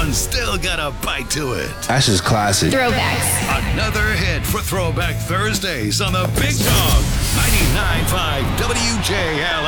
one's still got a bite to it. That's just classic. Throwbacks. Another hit for Throwback Thursdays on the Big Dog 99.5 WJLA.